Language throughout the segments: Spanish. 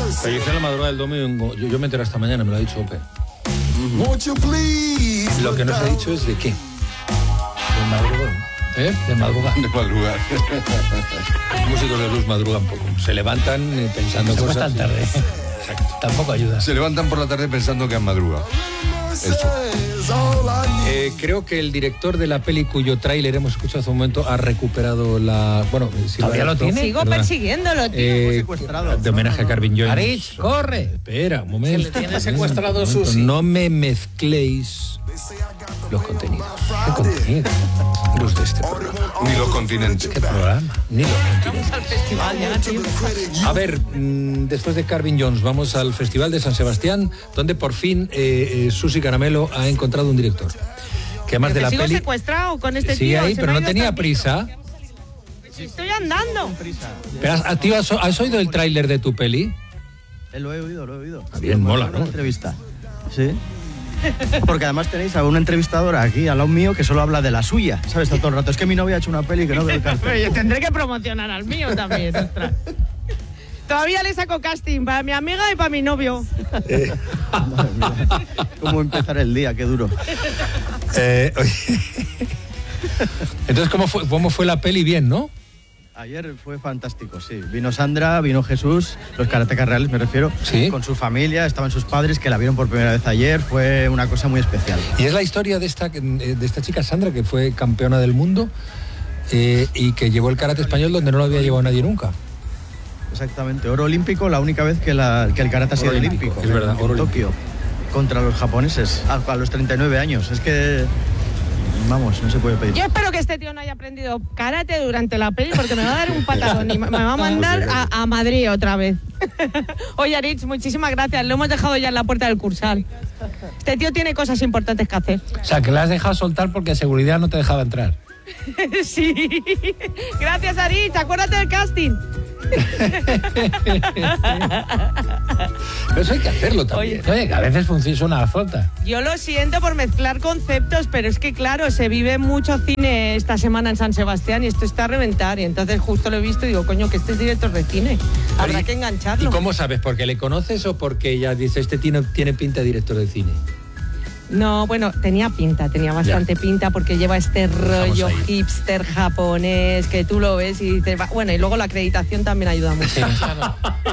Falleció en la madrugada del domingo. Yo me enteré esta mañana, me lo ha dicho Ope. Lo que no se ha dicho es de qué. De madrugada. De madrugada. De madrugada. Los músicos de blues madrugan poco. Se levantan pensando se cosas. Tan tarde. Exacto. Tampoco ayuda. Se levantan por la tarde pensando que han madrugado. Eso. Creo que el director de la peli, cuyo tráiler hemos escuchado hace un momento, ha recuperado la... Bueno, si ¿todavía lo tiene? Sigo persiguiéndolo, tío. Secuestrado. De homenaje a Carvin Jones. Arich, corre. Espera, un momento. Se le tiene secuestrado Susi. No me mezcléis los contenidos. ¿Qué contenido? Los de este programa. Ni los continentes. ¿Qué programa? Ni los continentes. Al festival, ya, tío. A ver, después de Carvin Jones, vamos al Festival de San Sebastián, donde por fin Susi Caramelo ha encontrado un director. Que además de la sigo peli... secuestrado con este sigue tío. ahí, se pero me ha no ido tenía hasta el prisa. Estoy andando. Pero, tío, ¿has oído el tráiler de tu peli? Lo he oído. Bien, mola, ¿no? Una entrevista. Sí. Porque además tenéis a una entrevistadora aquí al lado mío que solo habla de la suya, ¿sabes? Todo el rato. Es que mi novia ha hecho una peli que no veo el cartel. Pero yo tendré que promocionar al mío también, ostras. Todavía le saco casting para mi amiga y para mi novio. Madre mía. ¿Cómo empezar el día? Qué duro. Oye. Entonces, ¿cómo fue la peli? Bien, ¿no? Ayer fue fantástico, sí. Vino Sandra, vino Jesús, los karatecas reales me refiero, ¿sí? Con su familia, estaban sus padres que la vieron por primera vez ayer, fue una cosa muy especial. Y es la historia de esta chica Sandra, que fue campeona del mundo y que llevó el karate español donde no lo había llevado nadie nunca. Exactamente, oro olímpico, la única vez que el karate ha sido olímpico. Es verdad, oro en Tokio, contra los japoneses, a los 39 años. Es que... Vamos, no se puede pedir. Yo espero que este tío no haya aprendido karate durante la peli porque me va a dar un patadón y me va a mandar a Madrid otra vez. Oye, Arich, muchísimas gracias. Lo hemos dejado ya en la puerta del Cursal. Este tío tiene cosas importantes que hacer. O sea, que la has dejado soltar porque seguridad no te dejaba entrar. Sí. Gracias, Arich. Acuérdate del casting. Pero eso hay que hacerlo también. Oye, que a veces funciona la flota. Yo lo siento por mezclar conceptos, pero es que claro, se vive mucho cine esta semana en San Sebastián y esto está a reventar. Y entonces justo lo he visto y digo, coño, que este es director de cine. Habrá que engancharlo. ¿Y cómo sabes? ¿Porque le conoces o porque ya dice, este tiene pinta de director de cine? No, bueno, tenía bastante pinta porque lleva este rollo hipster japonés que tú lo ves y dices, bueno, y luego la acreditación también ayuda mucho. Sí, claro.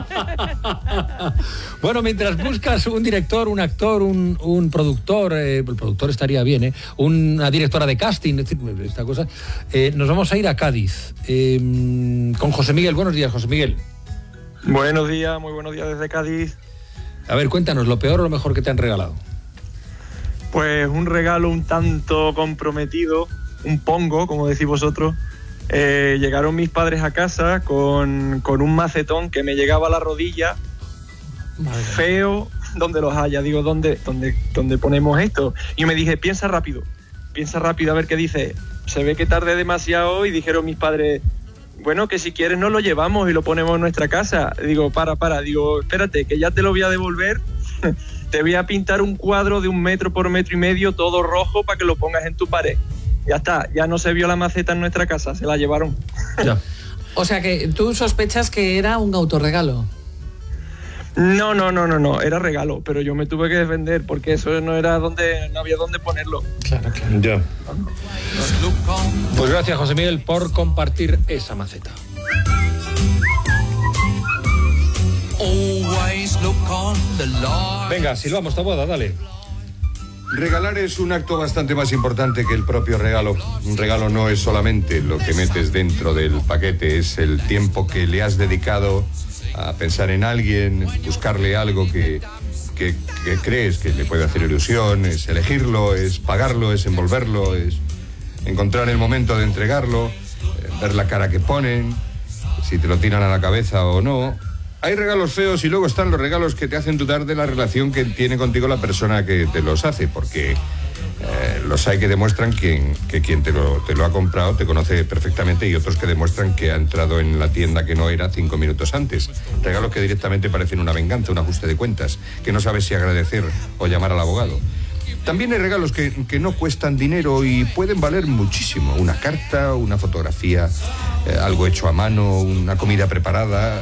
Bueno, mientras buscas un director, un actor, un productor, el productor estaría bien, una directora de casting, es decir, esta cosa, nos vamos a ir a Cádiz con José Miguel. Buenos días, José Miguel. Buenos días, muy buenos días desde Cádiz. A ver, cuéntanos, ¿lo peor o lo mejor que te han regalado? Pues un regalo un tanto comprometido, un pongo, como decís vosotros. Llegaron mis padres a casa con un macetón que me llegaba a la rodilla, feo, donde los haya. Digo, ¿dónde ponemos esto? Y me dije, piensa rápido a ver qué dice. Se ve que tardé demasiado y dijeron mis padres, bueno, que si quieres nos lo llevamos y lo ponemos en nuestra casa. Digo, digo, espérate, que ya te lo voy a devolver. Te voy a pintar un cuadro de 1 metro por 1,5 metros, todo rojo, para que lo pongas en tu pared. Ya está, ya no se vio la maceta en nuestra casa, se la llevaron. Ya. O sea que tú sospechas que era un autorregalo. No, era regalo, pero yo me tuve que defender porque eso no había dónde ponerlo. Claro. Ya. Pues gracias, José Miguel, por compartir esa maceta. Venga, silbamos, Taboada, dale. Regalar es un acto bastante más importante que el propio regalo. Un regalo no es solamente lo que metes dentro del paquete, es el tiempo que le has dedicado a pensar en alguien, buscarle algo que crees que le puede hacer ilusión, es elegirlo, es pagarlo, es envolverlo, es encontrar el momento de entregarlo, ver la cara que ponen, si te lo tiran a la cabeza o no. Hay regalos feos y luego están los regalos que te hacen dudar de la relación que tiene contigo la persona que te los hace, porque los hay que demuestran que quien te lo ha comprado te conoce perfectamente y otros que demuestran que ha entrado en la tienda que no era 5 minutos antes. Regalos que directamente parecen una venganza, un ajuste de cuentas, que no sabes si agradecer o llamar al abogado. También hay regalos que no cuestan dinero y pueden valer muchísimo. Una carta, una fotografía, algo hecho a mano, una comida preparada.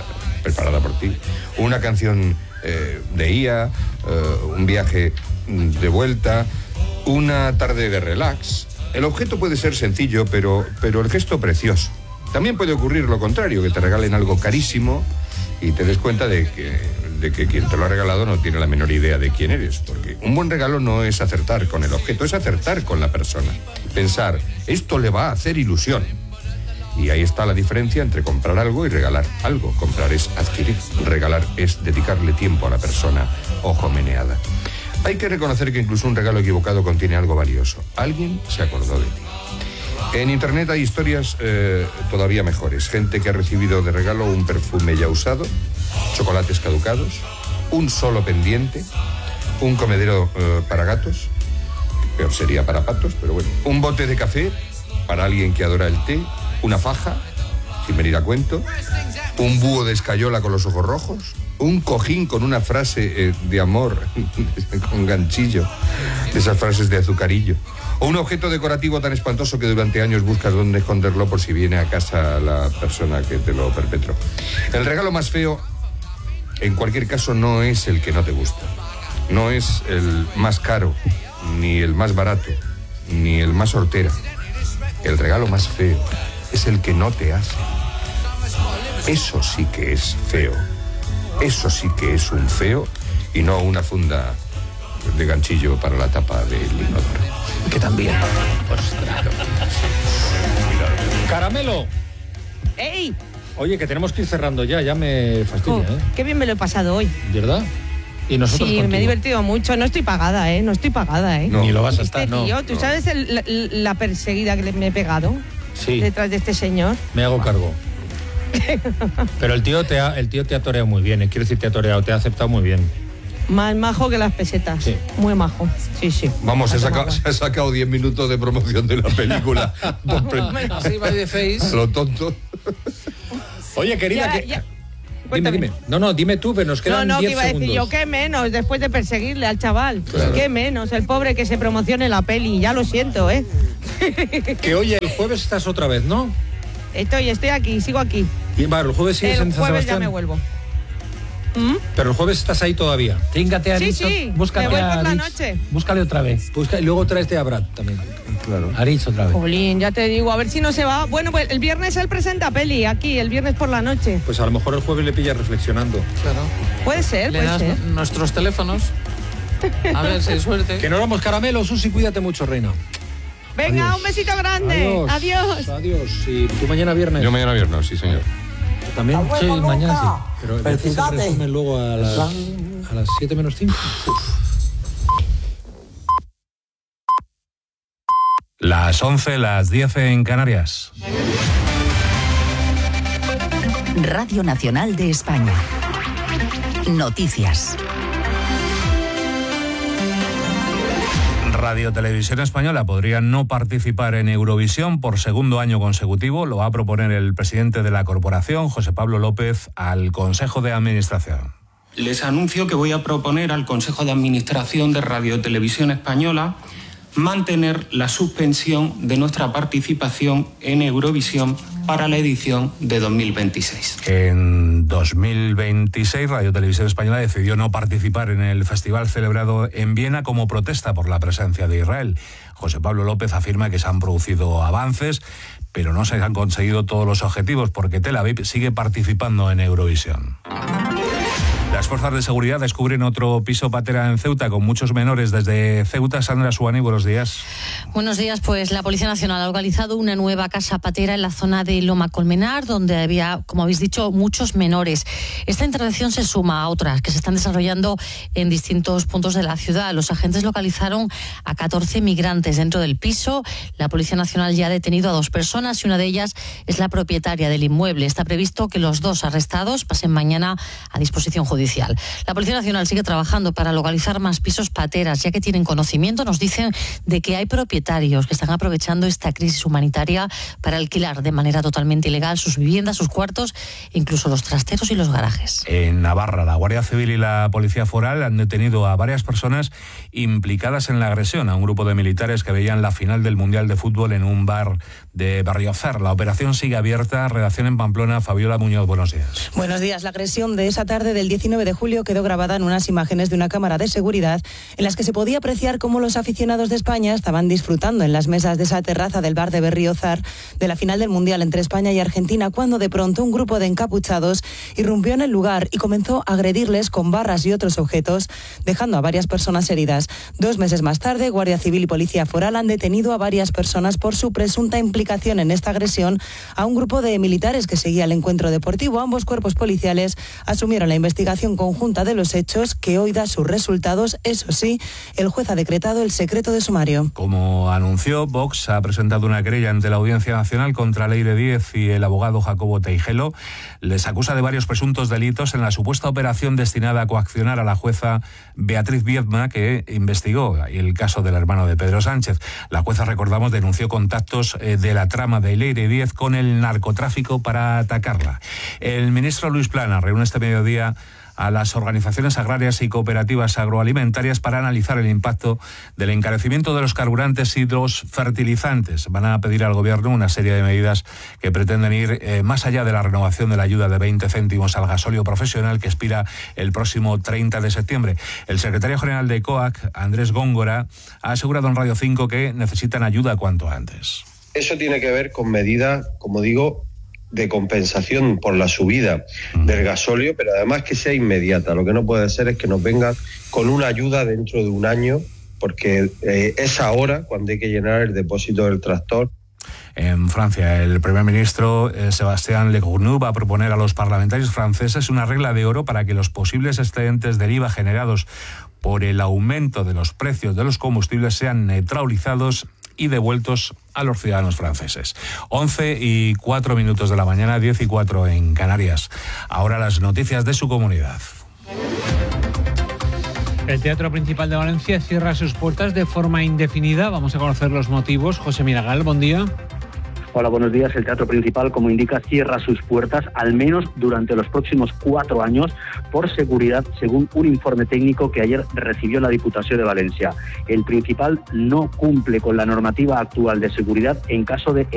preparada por ti, una canción de IA, un viaje de vuelta, una tarde de relax. El objeto puede ser sencillo, pero el gesto precioso. También puede ocurrir lo contrario, que te regalen algo carísimo y te des cuenta de que quien te lo ha regalado no tiene la menor idea de quién eres, porque un buen regalo no es acertar con el objeto, es acertar con la persona. Pensar, esto le va a hacer ilusión. Y ahí está la diferencia entre comprar algo y regalar algo. Comprar es adquirir, regalar es dedicarle tiempo a la persona. Ojo meneada. Hay que reconocer que incluso un regalo equivocado contiene algo valioso. Alguien se acordó de ti. En internet hay historias todavía mejores. Gente que ha recibido de regalo un perfume ya usado, chocolates caducados, un solo pendiente, un comedero para gatos, peor sería para patos, pero bueno, un bote de café para alguien que adora el té, una faja, sin venir a cuento, un búho de escayola con los ojos rojos, un cojín con una frase de amor con ganchillo, esas frases de azucarillo, o un objeto decorativo tan espantoso que durante años buscas dónde esconderlo por si viene a casa la persona que te lo perpetró. El regalo más feo, en cualquier caso, no es el que no te gusta, no es el más caro, ni el más barato, ni el más hortera. El regalo más feo es el que no te hace. Eso sí que es feo. Eso sí que es un feo y no una funda de ganchillo para la tapa del inodoro. Que también. Ostras. Caramelo. ¡Ey! Oye, que tenemos que ir cerrando ya me fastidia, Qué bien me lo he pasado hoy. ¿Verdad? Y nosotros Sí, contigo. me he divertido mucho. No estoy pagada, ¿eh? No estoy pagada, ¿eh? No. Ni lo vas a Este estar, no. tío, ¿tú sabes la perseguida que me he pegado? Sí. Detrás de este señor. Me hago cargo. Pero el tío te ha toreado muy bien, quiero decir, te ha toreado, te ha aceptado muy bien. Más majo que las pesetas. Sí. Muy majo. Sí. Vamos, se ha sacado 10 minutos de promoción de la película. Así va de face. Lo tonto. Oye, querida, Ya. Dime. No, dime tú, pero nos quedan 10 que iba a segundos. decir yo, qué menos, después de perseguirle al chaval. Claro. Qué menos, el pobre que se promocione la peli, ya lo siento, ¿eh? Que oye, el jueves estás otra vez, ¿no? Estoy aquí, sigo aquí. Y vale, el jueves sigues en El San jueves Sebastián. ya me vuelvo. Pero el jueves estás ahí todavía. Tríngate a Sí, Aritz, sí, búscate me voy a por la Aritz. noche. Búscale otra vez. Y luego traes a Brad también. Claro. Aritz otra vez. Jolín, ya te digo, a ver si no se va. Bueno, pues el viernes él presenta peli aquí, el viernes por la noche. Pues a lo mejor el jueves le pillas reflexionando. Claro. Puede ser, Le puede das ser. nuestros teléfonos. A ver si hay suerte. Que nos vamos, Caramelo. Susi, cuídate mucho, reina. Venga, Adiós. un besito grande. Adiós. Adiós. Y tú mañana viernes. Yo mañana viernes, sí, señor. También. Sí, mañana sí. Pero el resumen luego a las 7 menos 5. Las 11, las 10 en Canarias. Radio Nacional de España. Noticias. Radio Televisión Española podría no participar en Eurovisión por segundo año consecutivo. Lo va a proponer el presidente de la corporación, José Pablo López, al Consejo de Administración. Les anuncio que voy a proponer al Consejo de Administración de Radio Televisión Española mantener la suspensión de nuestra participación en Eurovisión para la edición de 2026. En 2026, Radio Televisión Española decidió no participar en el festival celebrado en Viena como protesta por la presencia de Israel. José Pablo López afirma que se han producido avances, pero no se han conseguido todos los objetivos porque Tel Aviv sigue participando en Eurovisión. Las fuerzas de seguridad descubren otro piso patera en Ceuta con muchos menores. Desde Ceuta, Sandra Suani, buenos días. Buenos días, pues la Policía Nacional ha localizado una nueva casa patera en la zona de Loma Colmenar, donde había, como habéis dicho, muchos menores. Esta intervención se suma a otras que se están desarrollando en distintos puntos de la ciudad. Los agentes localizaron a 14 migrantes dentro del piso. La Policía Nacional ya ha detenido a 2 personas y una de ellas es la propietaria del inmueble. Está previsto que los 2 arrestados pasen mañana a disposición judicial. judicial. La Policía Nacional sigue trabajando para localizar más pisos pateras, ya que tienen conocimiento, nos dicen, de que hay propietarios que están aprovechando esta crisis humanitaria para alquilar de manera totalmente ilegal sus viviendas, sus cuartos, incluso los trasteros y los garajes. En Navarra, la Guardia Civil y la Policía Foral han detenido a varias personas implicadas en la agresión a un grupo de militares que veían la final del Mundial de Fútbol en un bar de Berriozar. La operación sigue abierta. Redacción en Pamplona, Fabiola Muñoz, buenos días. Buenos días. La agresión de esa tarde del 19 de julio quedó grabada en unas imágenes de una cámara de seguridad en las que se podía apreciar cómo los aficionados de España estaban disfrutando en las mesas de esa terraza del bar de Berriozar de la final del Mundial entre España y Argentina, cuando de pronto un grupo de encapuchados irrumpió en el lugar y comenzó a agredirles con barras y otros objetos, dejando a varias personas heridas. 2 meses más tarde, Guardia Civil y Policía Foral han detenido a varias personas por su presunta implicación en esta agresión a un grupo de militares que seguía el encuentro deportivo. Ambos cuerpos policiales asumieron la investigación conjunta de los hechos, que hoy da sus resultados. Eso sí, el juez ha decretado el secreto de sumario. Como anunció, Vox ha presentado una querella ante la Audiencia Nacional contra Leire Díez y el abogado Jacobo Teijelo. Les acusa de varios presuntos delitos en la supuesta operación destinada a coaccionar a la jueza Beatriz Viedma, que investigó el caso del hermano de Pedro Sánchez. La jueza, recordamos, denunció contactos de la trama de Leire Díez con el narcotráfico para atacarla. El ministro Luis Planas reúne este mediodía a las organizaciones agrarias y cooperativas agroalimentarias para analizar el impacto del encarecimiento de los carburantes y los fertilizantes. Van a pedir al Gobierno una serie de medidas que pretenden ir más allá de la renovación de la ayuda de 20 céntimos al gasóleo profesional, que expira el próximo 30 de septiembre. El secretario general de COAC, Andrés Góngora, ha asegurado en Radio 5 que necesitan ayuda cuanto antes. Eso tiene que ver con medidas, como digo, de compensación por la subida del gasóleo, pero además que sea inmediata. Lo que no puede ser es que nos vengan con una ayuda dentro de un año, porque es ahora cuando hay que llenar el depósito del tractor. En Francia, el primer ministro Sébastien Lecornu va a proponer a los parlamentarios franceses una regla de oro para que los posibles excedentes del IVA generados por el aumento de los precios de los combustibles sean neutralizados y devueltos a los ciudadanos franceses. 11:04 de la mañana, 10:04 en Canarias. Ahora las noticias de su comunidad. El Teatro Principal de Valencia cierra sus puertas de forma indefinida. Vamos a conocer los motivos. José Miragal, buen día. Hola, buenos días. El Teatro Principal, como indica, cierra sus puertas al menos durante los próximos 4 años por seguridad, según un informe técnico que ayer recibió la Diputación de Valencia. El Principal no cumple con la normativa actual de seguridad en caso de